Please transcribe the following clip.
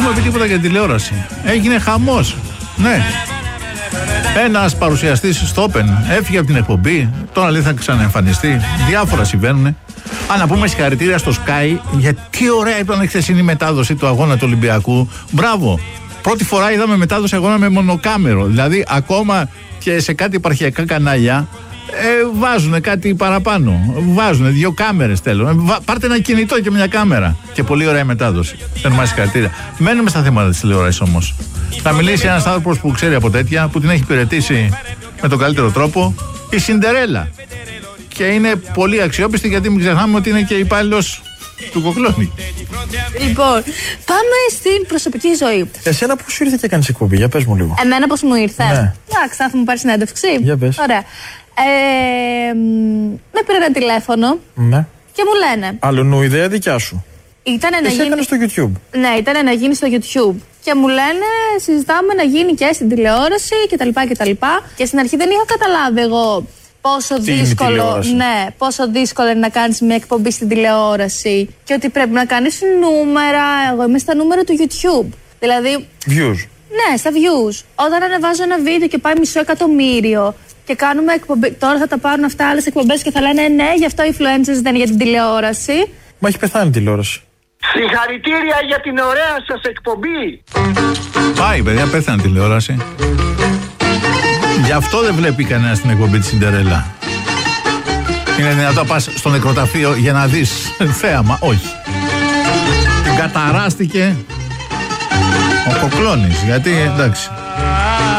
έχουμε πει τίποτα για τηλεόραση. Έγινε χαμός. Ναι. Ένας παρουσιαστής στο Open έφυγε από την εκπομπή. Τώρα λέει θα ξαναεμφανιστεί. Διάφορα συμβαίνουν. Να πούμε συγχαρητήρια στο Sky, γιατί ωραία ήταν η χθεσινή μετάδοση του αγώνα του Ολυμπιακού. Μπράβο. Πρώτη φορά είδαμε μετάδοση αγώνα με μονοκάμερο. Δηλαδή, ακόμα και σε κάτι επαρχιακά κανάλια βάζουν κάτι παραπάνω. Βάζουν 2 κάμερες θέλουν. Πάρτε ένα κινητό και μια κάμερα. Και πολύ ωραία μετάδοση. Θερμά συγχαρητήρια. Μένουμε στα θέματα της τηλεόρασης όμως. Θα μιλήσει ένας άνθρωπος που ξέρει από τέτοια, που την έχει υπηρετήσει με τον καλύτερο τρόπο, η Σιντερέλα. Και είναι πολύ αξιόπιστη, γιατί μην ξεχνάμε ότι είναι και υπάλληλος του Κοκλώνη. Λοιπόν, πάμε στην προσωπική ζωή. Εσένα πώς σου ήρθε και κάνεις εκπομπή, για πες μου λίγο. Εμένα πώς μου ήρθε. Ναι. Εντάξει, θα μου πάρει συνέντευξη. Για πες. Ωραία. Με πήρε ένα τηλέφωνο, Ναι. και μου λένε. Αλλονού ιδέα δικιά σου. Εσύ έκανες στο YouTube. Ναι, ήταν να γίνει στο YouTube. Και μου λένε, συζητάμε να γίνει και στην τηλεόραση κτλ. Και στην αρχή δεν είχα καταλάβει εγώ πόσο δύσκολο είναι να κάνεις μια εκπομπή στην τηλεόραση. Και ότι πρέπει να κάνεις νούμερα. Εγώ είμαι στα νούμερα του YouTube. Δηλαδή. Views. Ναι, στα views. Όταν ανεβάζω ένα βίντεο και πάει 500.000 και κάνουμε εκπομπή. Τώρα θα τα πάρουν αυτά άλλες εκπομπές και θα λένε ναι, γι' αυτό οι influencers δεν είναι για την τηλεόραση. Μα έχει πεθάνει η τηλεόραση. Συγχαρητήρια για την ωραία σας εκπομπή. Πάει, παιδιά, πέθανε τηλεόραση. Γι' αυτό δεν βλέπει κανένας την εκπομπή της Σιντερέλα. Είναι δυνατόν να πας στο νεκροταφείο για να δεις θέαμα? Όχι. Την καταράστηκε ο Κοκλώνης, γιατί εντάξει.